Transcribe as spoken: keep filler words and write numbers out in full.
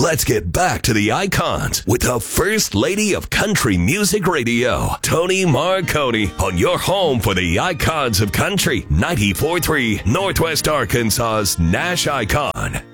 let's get back to the icons with the First Lady of Country Music Radio, Tony Marconi, on your home for the icons of country, ninety-four point three Northwest Arkansas's Nash Icon.